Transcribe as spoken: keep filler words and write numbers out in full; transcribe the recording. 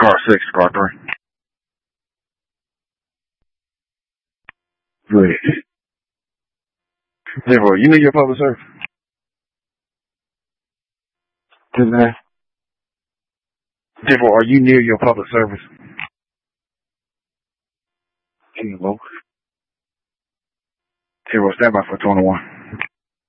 Car six, car three. Good. Therefore, you need your public service. Therefore, are you near your public service? Hello. Therefore, stand by for twenty-one.